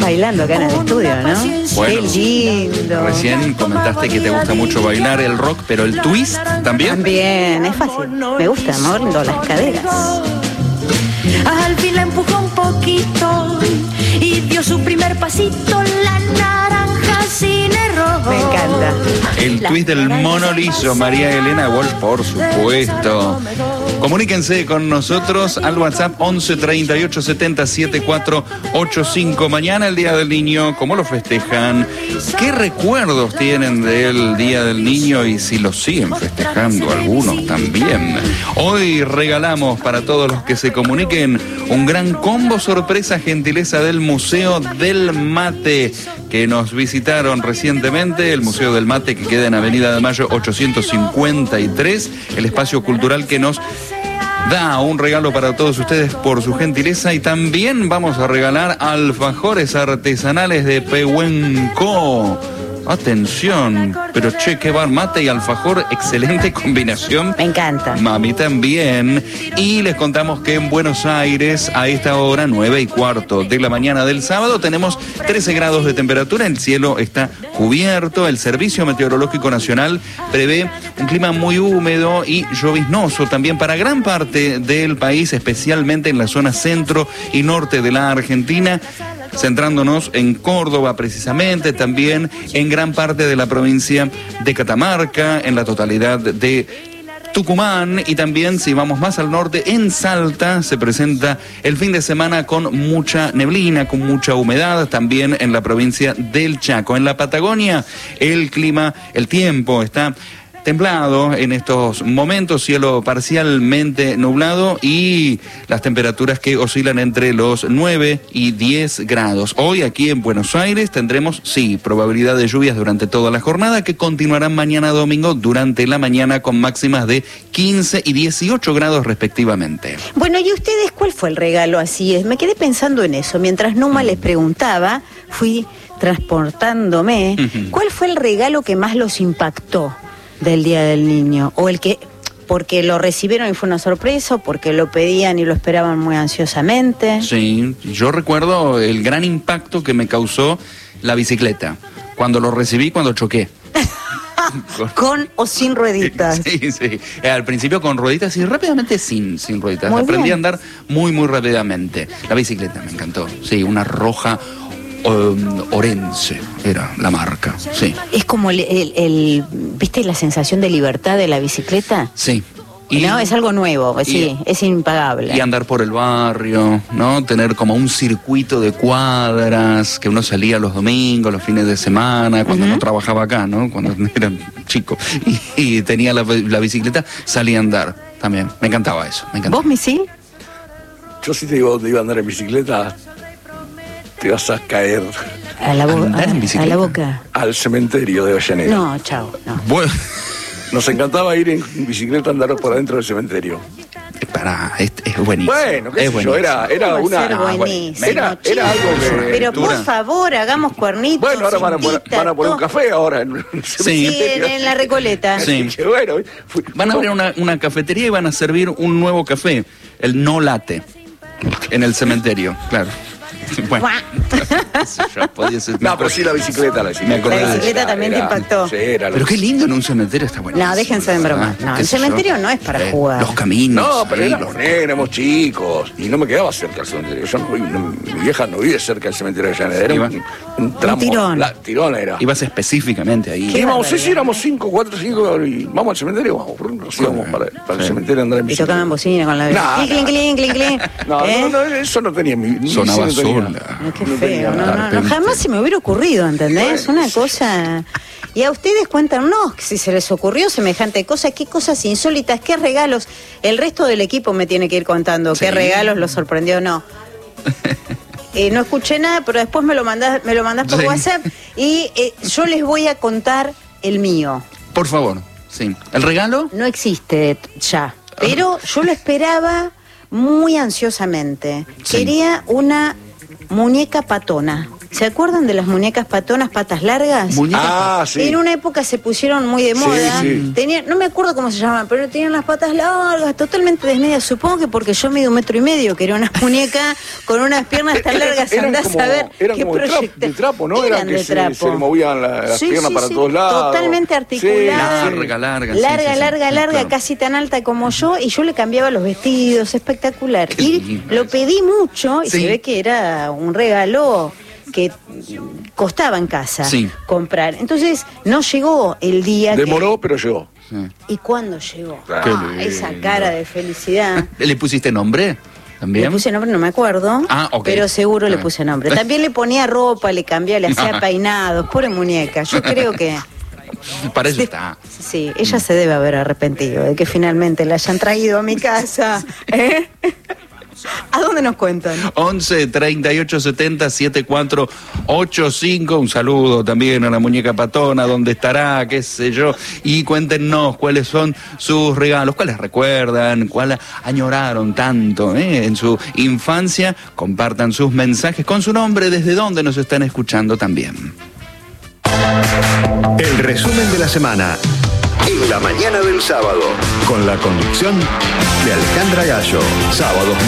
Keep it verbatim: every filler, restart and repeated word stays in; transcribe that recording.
bailando acá en el estudio, ¿no? Bueno, qué lindo. Recién comentaste que te gusta mucho bailar el rock, pero el twist también. También, es fácil. Me gusta, moviendo las caderas. Al fin la empujó un poquito y dio su primer pasito, la naranja sin error. Me encanta. El twist del mono liso, María Elena Walsh, por supuesto. Comuníquense con nosotros al WhatsApp once treinta y ocho setenta setenta y cuatro ochenta y cinco. Mañana el Día del Niño, ¿cómo lo festejan? ¿Qué recuerdos tienen del Día del Niño y si lo siguen festejando algunos también? Hoy regalamos para todos los que se comuniquen un gran combo sorpresa, gentileza del Museo del Mate, que nos visitaron recientemente, el Museo del Mate que queda en Avenida de Mayo ochocientos cincuenta y tres, el espacio cultural que nos da un regalo para todos ustedes por su gentileza, y también vamos a regalar alfajores artesanales de Pehuenco. Atención, pero che, qué bar, mate y alfajor, excelente combinación. Me encanta. Mami también. Y les contamos que en Buenos Aires, a esta hora, nueve y cuarto de la mañana del sábado, tenemos trece grados de temperatura, el cielo está cubierto, el Servicio Meteorológico Nacional prevé un clima muy húmedo y lloviznoso también para gran parte del país, especialmente en la zona centro y norte de la Argentina, centrándonos en Córdoba precisamente, también en gran parte de la provincia de Catamarca, en la totalidad de Tucumán, y también si vamos más al norte, en Salta se presenta el fin de semana con mucha neblina, con mucha humedad, también en la provincia del Chaco. En la Patagonia el clima, el tiempo está templado en estos momentos, cielo parcialmente nublado y las temperaturas que oscilan entre los nueve y diez grados. Hoy aquí en Buenos Aires tendremos, sí, probabilidad de lluvias durante toda la jornada, que continuarán mañana domingo durante la mañana con máximas de quince y dieciocho grados respectivamente. Bueno, ¿y ustedes cuál fue el regalo? Así es, me quedé pensando en eso. Mientras Numa les preguntaba, fui transportándome. Uh-huh. ¿Cuál fue el regalo que más los impactó del Día del Niño? O el que, porque lo recibieron y fue una sorpresa, o porque lo pedían y lo esperaban muy ansiosamente. Sí, yo recuerdo el gran impacto que me causó la bicicleta, cuando lo recibí, cuando choqué. con, con o sin rueditas. Sí, sí, al principio con rueditas y rápidamente sin, sin rueditas. Muy Aprendí bien. a andar muy, muy rápidamente. La bicicleta me encantó, sí, una roja Um, Orense era la marca, sí. Es como el, el, el, ¿viste la sensación de libertad de la bicicleta? Sí. Y, no, es algo nuevo, y, sí, es impagable. Y andar por el barrio, ¿no? Tener como un circuito de cuadras, que uno salía los domingos, los fines de semana, cuando uh-huh. no trabajaba acá, ¿no? Cuando era chico. Y, y tenía la, la bicicleta, salía a andar también. Me encantaba eso, me encantaba. ¿Vos, Misil? Yo sí te digo, te iba a andar en bicicleta, te vas a caer a la, bo- a, a la boca al cementerio de Avellaneda. No, chao, no. Bueno. Nos encantaba ir en bicicleta a andar por adentro del cementerio. Pará, es, es buenísimo. Bueno, qué es sé yo, era, era una... Era, era algo que... Pero por favor, hagamos cuernitos. Bueno, ahora van a, poner, van a poner un café ahora en, sí. sí, en, en la Recoleta. Sí. Que bueno, fui, van a abrir una, una cafetería y van a servir un nuevo café, el no latte, en el cementerio, claro. Bueno, no, pero sí la bicicleta, la bicicleta. La bicicleta era, también era, te impactó. Sí, era pero qué lindo en un cementerio, está bueno. No, déjense de broma. No, el cementerio yo? no es para eh, jugar. Los caminos. No, pero éramos nenes, éramos chicos. Y no me quedaba cerca del cementerio. Yo no, no, mi vieja no vive cerca del cementerio de Avellaneda. Era un, un tramo. Un tirón. La, tirón era. Ibas específicamente ahí. ¿Qué íbamos? Sí, sí, éramos cinco, cuatro, cinco. Y vamos al cementerio, vamos. ¿Por qué nos íbamos para, para sí. el cementerio a andar en bicicleta? Y tocaban bocina con la nah, clink, clink, clink, clink. No, ¿Eh? no, no, eso no tenía mi. Sonaba no sola. Qué feo, no, no, no, jamás se me hubiera ocurrido, ¿entendés? Una cosa... Y a ustedes cuéntanos si se les ocurrió semejante cosa, qué cosas insólitas, qué regalos. El resto del equipo me tiene que ir contando sí. qué regalos los sorprendió o no. Eh, no escuché nada, pero después me lo mandás, me lo mandás por sí. WhatsApp y eh, yo les voy a contar el mío. Por favor, sí. ¿El regalo? No existe ya, pero yo lo esperaba muy ansiosamente. Sí. Quería una muñeca patona. ¿Se acuerdan de las muñecas patonas, patas largas? Muñecas Ah, sí. En una época se pusieron muy de Sí, moda. sí. Tenían, no me acuerdo cómo se llamaban, pero tenían las patas largas, totalmente desmedidas. Supongo que porque yo mido un metro y medio, que era una muñeca con unas piernas tan Eran- largas, eran andás como- a ver eran qué como de trapo, proyecta- de trapo, ¿no? Eran Eran que de se- trapo. se le movían la- las Sí, piernas sí, para sí, todos lados. totalmente articulada. Sí, Larga, larga. sí, Larga, sí, sí. larga, Sí, larga, claro. casi tan alta como yo, y yo le cambiaba los vestidos, espectacular. Qué Y lindo lo eso. pedí mucho, y Sí. se ve que era un regalo que costaba en casa Sí. comprar. Entonces, no llegó el día que... Demoró, pero llegó. Sí. ¿Y cuándo llegó? Qué Ah, lindo. esa cara de felicidad. ¿Le pusiste nombre? ¿También? Le puse nombre, no me acuerdo, Ah, ok. pero seguro Está le bien. puse nombre. También le ponía ropa, le cambiaba, le hacía peinados, pobre muñeca. Yo creo que... Para eso está. Sí, ella se debe haber arrepentido de que finalmente la hayan traído a mi casa. ¿Eh? ¿A dónde nos cuentan? once, treinta y ocho, setenta, setenta y cuatro ochenta y cinco. Un saludo también a la muñeca patona, dónde estará, qué sé yo. Y cuéntenos cuáles son sus regalos, cuáles recuerdan, cuáles añoraron tanto ¿eh? en su infancia. Compartan sus mensajes con su nombre, desde dónde nos están escuchando también. El resumen de la semana en la mañana del sábado, con la conducción de Alejandra Gallo. Sábados